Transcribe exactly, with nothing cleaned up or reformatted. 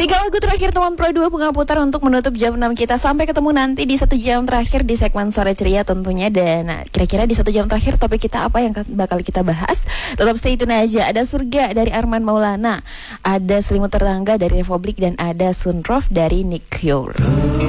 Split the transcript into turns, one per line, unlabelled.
Tiga lagu terakhir teman Pro dua Bunga Putar untuk menutup jam enam kita. Sampai ketemu nanti di satu jam terakhir di segmen Sore Ceria tentunya. Dan nah, kira-kira di satu jam terakhir topik kita apa yang bakal kita bahas? Tetap stay tune aja. Ada Surga dari Arman Maulana, ada Selimut Tetangga dari Republik, dan ada Sunroof dari Nick Cure.